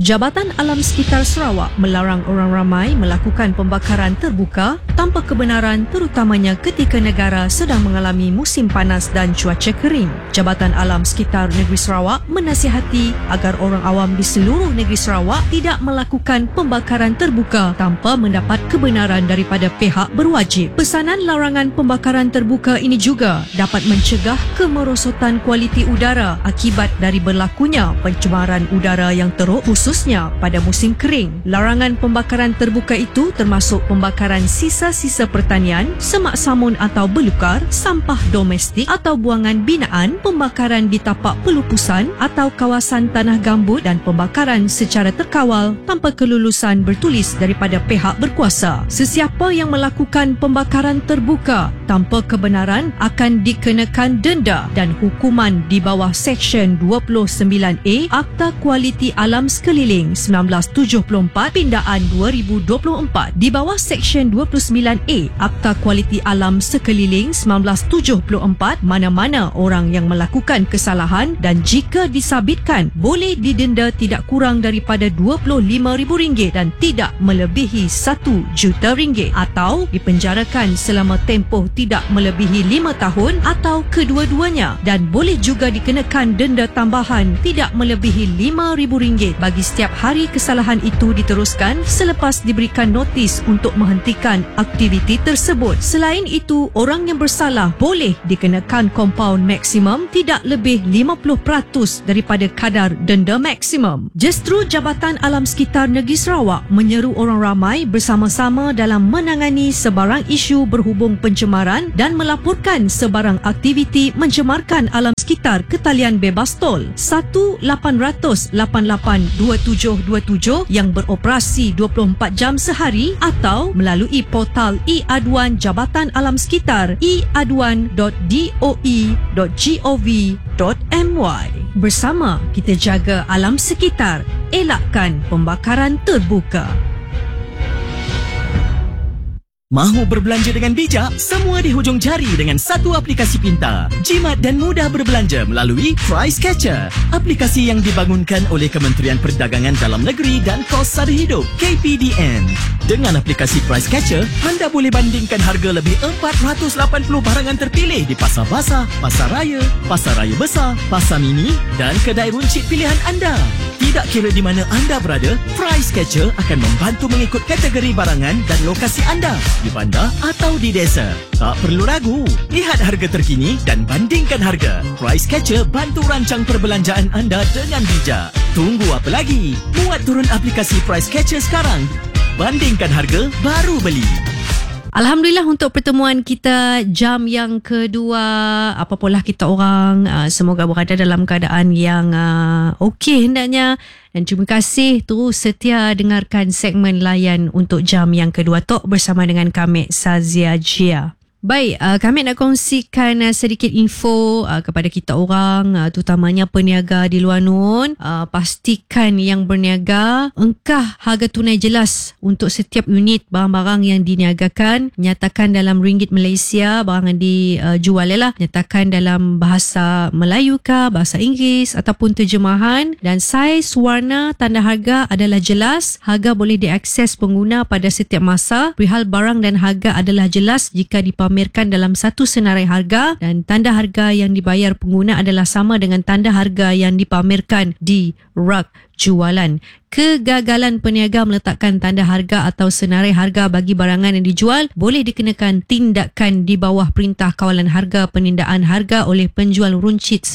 Jabatan Alam Sekitar Sarawak melarang orang ramai melakukan pembakaran terbuka tanpa kebenaran, terutamanya ketika negara sedang mengalami musim panas dan cuaca kering. Jabatan Alam Sekitar Negeri Sarawak menasihati agar orang awam di seluruh negeri Sarawak tidak melakukan pembakaran terbuka tanpa mendapat kebenaran daripada pihak berwajib. Pesanan larangan pembakaran terbuka ini juga dapat mencegah kemerosotan kualiti udara akibat dari berlakunya pencemaran udara yang teruk, khususnya pada musim kering. Larangan pembakaran terbuka itu termasuk pembakaran sisa-sisa pertanian, semak samun atau belukar, sampah domestik atau buangan binaan, pembakaran di tapak pelupusan atau kawasan tanah gambut dan pembakaran secara terkawal tanpa kelulusan bertulis daripada pihak berkuasa. Sesiapa yang melakukan pembakaran terbuka tanpa kebenaran akan dikenakan denda dan hukuman di bawah Seksyen 29A Akta Kualiti Alam Sekeliling 1974 pindaan 2024. Di bawah Seksyen 29A Akta Kualiti Alam Sekeliling 1974, mana-mana orang yang melakukan kesalahan dan jika disabitkan boleh didenda tidak kurang daripada RM25,000 dan tidak melebihi RM1 juta atau dipenjarakan selama tempoh tidak melebihi 5 tahun atau kedua-duanya, dan boleh juga dikenakan denda tambahan tidak melebihi RM5,000 bagi setiap hari kesalahan itu diteruskan selepas diberikan notis untuk menghentikan aktiviti tersebut. Selain itu, orang yang bersalah boleh dikenakan kompaun maksimum tidak lebih 50% daripada kadar denda maksimum. Justru Jabatan Alam Sekitar Negeri Sarawak menyeru orang ramai bersama-sama dalam menangani sebarang isu berhubung pencemaran dan melaporkan sebarang aktiviti mencemarkan alam sekitar ke talian bebas tol 1-800-88-2727 yang beroperasi 24 jam sehari atau melalui portal e-aduan Jabatan Alam Sekitar eaduan.doi.gov.my. Bersama kita jaga alam sekitar, elakkan pembakaran terbuka. Mahu berbelanja dengan bijak? Semua di hujung jari dengan satu aplikasi pintar. Jimat dan mudah berbelanja melalui Price Catcher. Aplikasi yang dibangunkan oleh Kementerian Perdagangan Dalam Negeri dan Kos Sara Hidup (KPDN). Dengan aplikasi Price Catcher, anda boleh bandingkan harga lebih 480 barangan terpilih di pasar basah, pasar raya besar, pasar mini dan kedai runcit pilihan anda. Tidak kira di mana anda berada, Price Catcher akan membantu mengikut kategori barangan dan lokasi anda, di bandar atau di desa. Tak perlu ragu. Lihat harga terkini dan bandingkan harga. Price Catcher bantu rancang perbelanjaan anda dengan bijak. Tunggu apa lagi? Muat turun aplikasi Price Catcher sekarang. Bandingkan harga, baru beli. Alhamdulillah untuk pertemuan kita jam yang kedua. Apapolah kita orang, semoga berada dalam keadaan yang okey hendaknya. Dan terima kasih terus setia dengarkan segmen layan untuk jam yang kedua Tok bersama dengan kami Sazia Jia. Baik, kami nak kongsikan sedikit info kepada kita orang, terutamanya peniaga di luar nun. Pastikan yang berniaga engkah harga tunai jelas untuk setiap unit barang-barang yang diniagakan. Nyatakan dalam ringgit Malaysia barang yang dijual nyatakan dalam bahasa Melayu kah, bahasa Inggeris ataupun terjemahan, dan saiz, warna, tanda harga adalah jelas. Harga boleh diakses pengguna pada setiap masa. Perihal barang dan harga adalah jelas jika dipamerkan dalam satu senarai harga, dan tanda harga yang dibayar pengguna adalah sama dengan tanda harga yang dipamerkan di rak jualan. Kegagalan peniaga meletakkan tanda harga atau senarai harga bagi barangan yang dijual boleh dikenakan tindakan di bawah Perintah Kawalan Harga Penindaan Harga oleh Penjual Runcit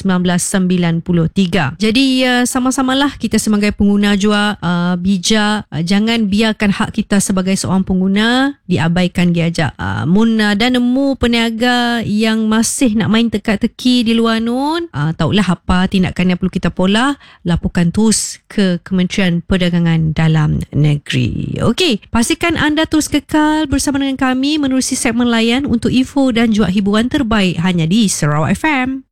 1993. Jadi sama-samalah kita sebagai pengguna juga bijak, jangan biarkan hak kita sebagai seorang pengguna diabaikan diajak. Mun dan nemu peniaga yang masih nak main teka-teki di luar nun, taulah apa tindakan yang perlu kita pola, laporkan terus ke Kementerian Perdagangan Dalam Negeri. Okey, pastikan anda terus kekal bersama dengan kami menerusi segmen layan untuk info dan juga hiburan terbaik hanya di Sarawak FM.